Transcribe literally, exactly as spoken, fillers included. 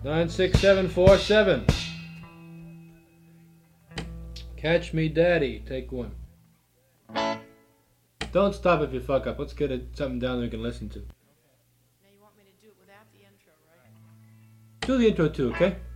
nine six seven four seven. Catch Me Daddy, take one. Don't stop if you fuck up. Let's get it, something down that we can listen to. Now you want me to do it without the intro, right? Do the intro too, okay?